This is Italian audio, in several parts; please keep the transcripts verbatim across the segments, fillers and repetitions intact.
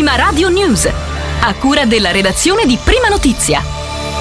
Prima Radio News, a cura della redazione di Prima Notizia.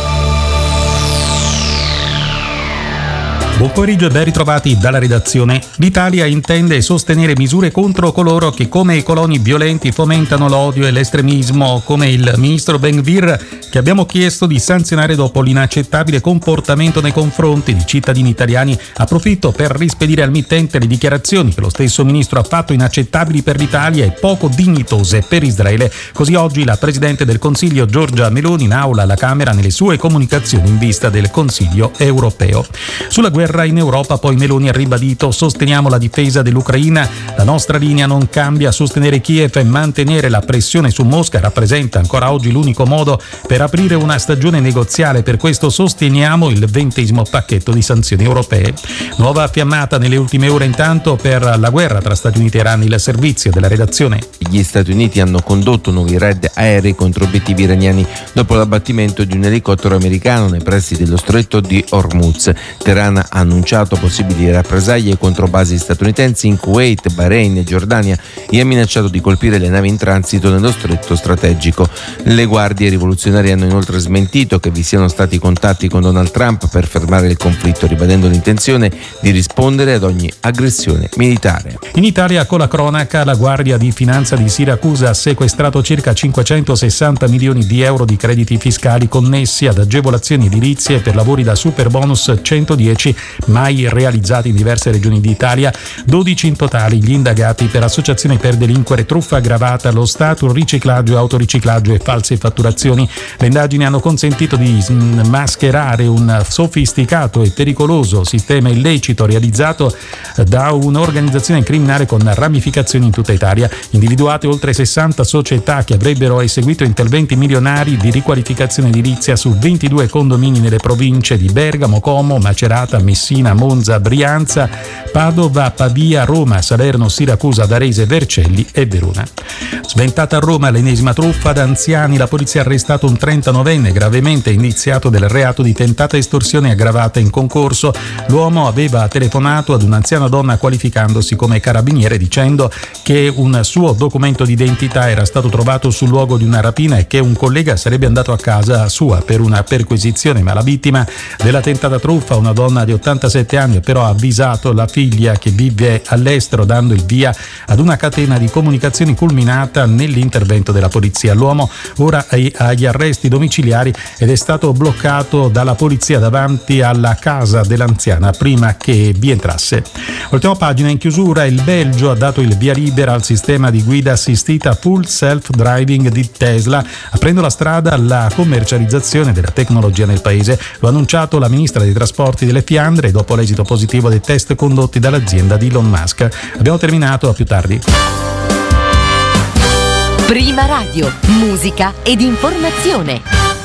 Buon pomeriggio e ben ritrovati dalla redazione. L'Italia intende sostenere misure contro coloro che come i coloni violenti fomentano l'odio e l'estremismo, come il ministro Ben-Gvir, che abbiamo chiesto di sanzionare dopo l'inaccettabile comportamento nei confronti di cittadini italiani. Approfitto per rispedire al mittente le dichiarazioni che lo stesso ministro ha fatto inaccettabili per l'Italia e poco dignitose per Israele. Così oggi la Presidente del Consiglio Giorgia Meloni in aula alla Camera nelle sue comunicazioni in vista del Consiglio europeo. Sulla guerra in Europa poi Meloni ha ribadito: sosteniamo la difesa dell'Ucraina, la nostra linea non cambia, sostenere Kiev e mantenere la pressione su Mosca rappresenta ancora oggi l'unico modo per aprire una stagione negoziale, per questo sosteniamo il ventesimo pacchetto di sanzioni europee. Nuova fiammata nelle ultime ore intanto per la guerra tra Stati Uniti e Iran. Il servizio della redazione. Gli Stati Uniti hanno condotto nuovi raid aerei contro obiettivi iraniani dopo l'abbattimento di un elicottero americano nei pressi dello stretto di Hormuz. Teheran ha annunciato possibili rappresaglie contro basi statunitensi in Kuwait, Bahrain e Giordania e ha minacciato di colpire le navi in transito nello stretto strategico. Le guardie rivoluzionarie hanno inoltre smentito che vi siano stati contatti con Donald Trump per fermare il conflitto, ribadendo l'intenzione di rispondere ad ogni aggressione militare. In Italia, con la cronaca, la Guardia di Finanza di Siracusa ha sequestrato circa cinquecentosessanta milioni di euro di crediti fiscali connessi ad agevolazioni edilizie per lavori da superbonus centodieci mai realizzati in diverse regioni d'Italia. dodici in totale gli indagati per associazione per delinquere, truffa aggravata allo Stato, riciclaggio, autoriciclaggio e false fatturazioni. Le indagini hanno consentito di mascherare un sofisticato e pericoloso sistema illecito realizzato da un'organizzazione criminale con ramificazioni in tutta Italia. Individuate oltre sessanta società che avrebbero eseguito interventi milionari di riqualificazione edilizia su ventidue condomini nelle province di Bergamo, Como, Macerata, Messina, Monza, Brianza, Padova, Pavia, Roma, Salerno, Siracusa, Varese, Vercelli e Verona. Sventata a Roma l'ennesima truffa ad anziani. La polizia ha arrestato un trentanovenne gravemente indiziato del reato di tentata estorsione aggravata in concorso. L'uomo aveva telefonato ad un'anziana donna qualificandosi come carabiniere, dicendo che un suo documento d'identità era stato trovato sul luogo di una rapina e che un collega sarebbe andato a casa sua per una perquisizione, ma la vittima della tentata truffa, una donna di ottantasette anni, però ha avvisato la figlia che vive all'estero, dando il via ad una catena di comunicazioni culminata nell'intervento della polizia. L'uomo ora è agli arresti domiciliari ed è stato bloccato dalla polizia davanti alla casa dell'anziana prima che vi entrasse. Ultima pagina in chiusura: il Belgio ha dato il via libera al sistema di guida assistita full self-driving di Tesla, aprendo la strada alla commercializzazione della tecnologia nel paese. Lo ha annunciato la ministra dei trasporti delle Fiandre dopo l'esito positivo dei test condotti dall'azienda di Elon Musk. Abbiamo terminato, a più tardi. Prima Radio, musica ed informazione.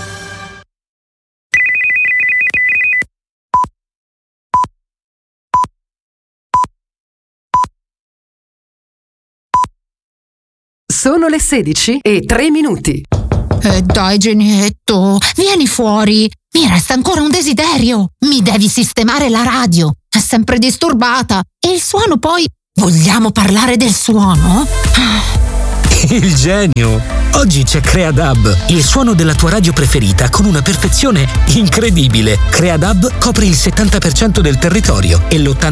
Sono le sedici e tre minuti. Eh dai Genietto, vieni fuori. Mi resta ancora un desiderio. Mi devi sistemare la radio. È sempre disturbata. E il suono poi... Vogliamo parlare del suono? Il genio! Oggi c'è CreaDub, il suono della tua radio preferita con una perfezione incredibile. CreaDub copre il settanta per cento del territorio e l'ottanta